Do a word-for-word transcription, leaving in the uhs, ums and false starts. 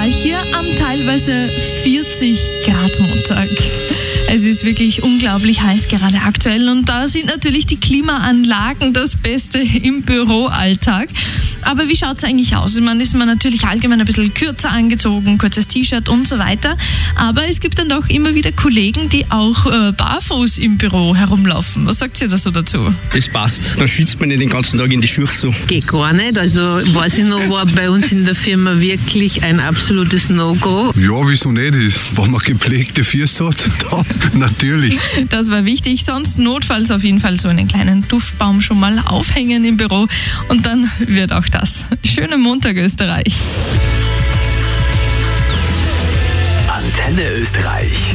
hier am teilweise vierzig Grad Montag. Es ist wirklich unglaublich heiß gerade aktuell und da sind natürlich die Klimaanlagen das Beste im Büroalltag. Aber wie schaut es eigentlich aus? Ich meine, ist man natürlich allgemein ein bisschen kürzer angezogen, kurzes T-Shirt und so weiter. Aber es gibt dann doch immer wieder Kollegen, die auch äh, barfuß im Büro herumlaufen. Was sagt ihr da so dazu? Das passt. Da schwitzt man nicht den ganzen Tag in die Schuhe so. Geht gar nicht. Also weiß ich noch, war bei uns in der Firma wirklich ein absolutes No-Go. Ja, wieso nicht? Wenn man gepflegte Füße hat, dann natürlich. Das war wichtig. Sonst notfalls auf jeden Fall so einen kleinen Duftbaum schon mal aufhängen im Büro und dann wird auch das. Schönen Montag, Österreich. Antenne Österreich.